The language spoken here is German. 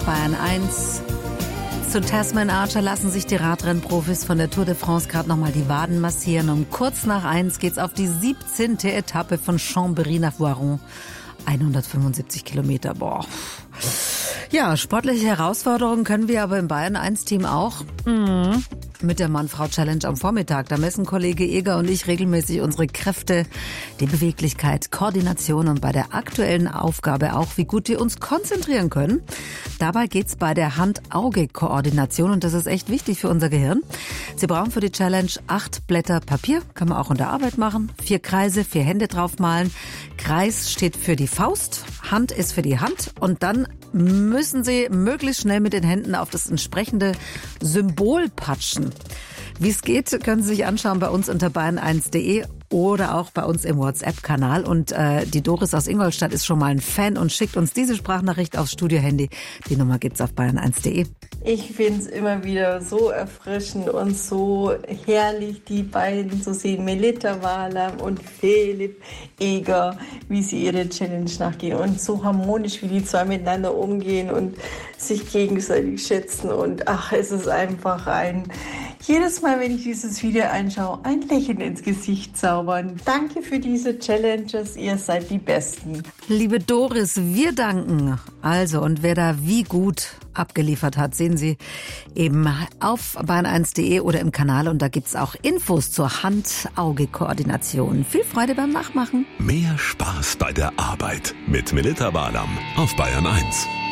Bayern 1. Zu Tasman Archer lassen sich die Radrennprofis von der Tour de France gerade nochmal die Waden massieren. Um kurz nach 1 geht's auf die 17. Etappe von Chambéry nach Voiron. 175 Kilometer, boah. Ja, sportliche Herausforderungen können wir aber im Bayern 1 Team auch. Mit der Mann-Frau-Challenge am Vormittag. Da messen Kollege Eger und ich regelmäßig unsere Kräfte, die Beweglichkeit, Koordination und bei der aktuellen Aufgabe auch, wie gut wir uns konzentrieren können. Dabei geht's bei der Hand-Auge-Koordination und das ist echt wichtig für unser Gehirn. Sie brauchen für die Challenge 8 Blätter Papier, kann man auch unter Arbeit machen, 4 Kreise, 4 Hände draufmalen. Kreis steht für die Faust, Hand ist für die Hand und dann müssen Sie möglichst schnell mit den Händen auf das entsprechende Symbol patschen. Wie es geht, können Sie sich anschauen bei uns unter bayern1.de oder auch bei uns im WhatsApp-Kanal. Und die Doris aus Ingolstadt ist schon mal ein Fan und schickt uns diese Sprachnachricht aufs Studio-Handy. Die Nummer gibt's auf bayern1.de. Ich finde es immer wieder so erfrischend und so herrlich, die beiden zu sehen, Melitta Walam und Philipp Eger, wie sie ihre Challenge nachgehen und so harmonisch, wie die zwei miteinander umgehen und sich gegenseitig schätzen. Und ach, es ist einfach jedes Mal, wenn ich dieses Video anschaue, ein Lächeln ins Gesicht zaubern. Danke für diese Challenges, ihr seid die Besten. Liebe Doris, wir danken. Also, und wer da wie gut abgeliefert hat, sehen Sie eben auf bayern1.de oder im Kanal und da gibt's auch Infos zur Hand-Auge-Koordination. Viel Freude beim Nachmachen. Mehr Spaß bei der Arbeit mit Melitta Walam auf Bayern 1.